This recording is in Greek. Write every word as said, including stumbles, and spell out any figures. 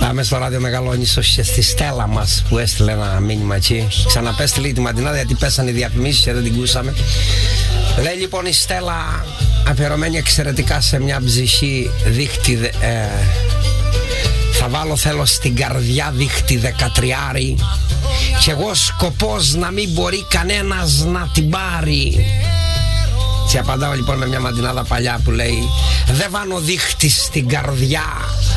Πάμε στο ράδιο Μεγαλόνισσος και στη Στέλλα μας που έστειλε ένα μήνυμα εκεί. Ξαναπέστε λίγο τη Μαντινάδα γιατί πέσανε οι διαφημίσεις και δεν την κούσαμε. Λέει λοιπόν η Στέλλα, αφιερωμένη εξαιρετικά σε μια ψυχή δίχτυ, ε, θα βάλω θέλω στην καρδιά δίχτυ δεκατριάρι κι εγώ σκοπός να μην μπορεί κανένας να την πάρει. Και απαντάω λοιπόν με μια Μαντινάδα παλιά που λέει: δεν βάνω δίχτυ στην καρδιά,